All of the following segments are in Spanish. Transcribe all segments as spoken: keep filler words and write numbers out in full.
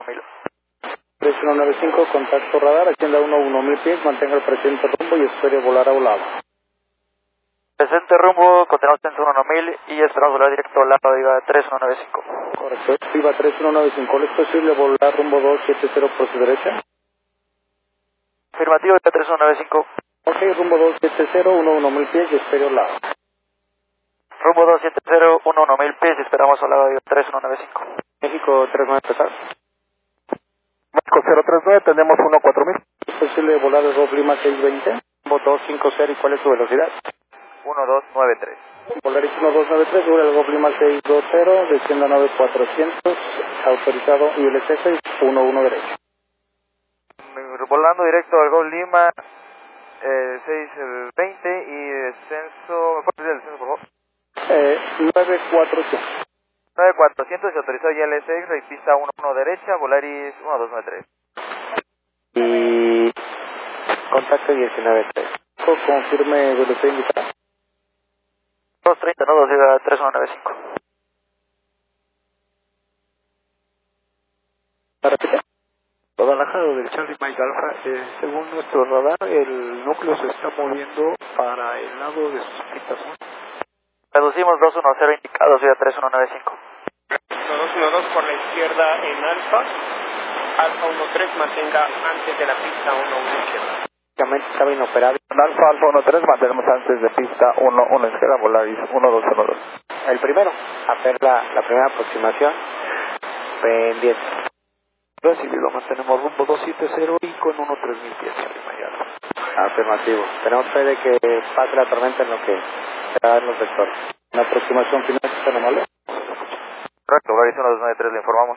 tres uno nueve cinco, contacto radar, Hacienda uno uno mil pies, mantenga el presente rumbo y espere volar a volado. Presente rumbo, continuamos en uno mil y esperamos volar directo a la Viva tres uno nueve cinco. Correcto, Viva tres uno nueve cinco, ¿es posible volar rumbo dos siete cero por su derecha? Afirmativo, Viva tres uno nueve cinco. Ok, rumbo dos siete cero, uno uno mil pies y espere volado. Rumbo dos siete cero, uno uno mil pies y esperamos a la Viva tres uno nueve cinco. México tres nueve, empezar. México cero tres nueve, tenemos uno cuatro mil. ¿Es posible volar el Golf Lima seis veinte? Rumbo dos cinco cero, ¿y cuál es su velocidad? uno dos nueve tres. Volaris uno dos nueve tres, sobre el Golf Lima seis dos cero, descienda nueve cuatrocientos, autorizado I L C seis uno uno derecho. Volando directo al Gol Lima eh, seis veinte y descenso, ¿me puedes decir el descenso por favor? Eh, nueve cuatrocientos. nueve cuatrocientos y autorizado I L seis, pista uno uno derecha, Volaris uno dos nueve tres. Y contacto diecinueve tres. Confirme velocidad indicada. dos treinta, no, dos llega tres uno nueve cinco. ¿Repite? Guadalajara del Charlie Mike Alpha, eh, según nuestro radar, el núcleo se está moviendo para el lado de sus pistas. Reducimos dos uno cero indicados, Viva tres uno nueve cinco. dos uno dos por la izquierda en Alfa. Alfa uno tres, mantenga antes de la pista uno uno izquierda. Estaba inoperable. Alfa Alfa uno tres, mantenemos antes de pista uno uno izquierda, Volaris uno dos uno dos. El primero, hacer la, la primera aproximación. Pendiente. Recibido, mantenemos rumbo dos siete cero y con uno tres mil pies arriba ya. Afirmativo. Tenemos fe de que pase la tormenta en lo que se dan los vectores. La aproximación final está normal. Correcto, Volaris uno dos nueve tres, le informamos.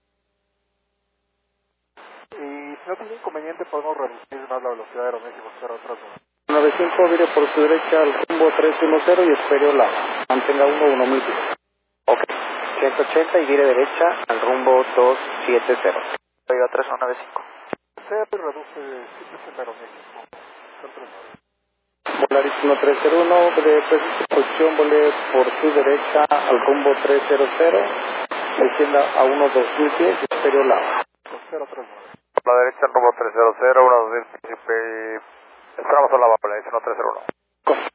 Y si no tiene inconveniente, podemos reducir más la velocidad aerométrica y buscar otras zonas. nueve cinco, vire por su derecha al rumbo tres uno cero y espere lado. Mantenga uno uno mil pies. Ok. ciento ochenta y vire derecha al rumbo dos siete cero. Viva tres uno nueve cinco. Se reduce ciento ochenta aerométrico. Volaris uno tres cero uno, de posición, vole por su derecha al rumbo tres cero cero, descienda a uno dos mil pies y espere lado. cero tres nueve. Por la derecha, rumbo tres cero cero, uno dos mil pies. Esperamos a la Volaris uno tres cero uno.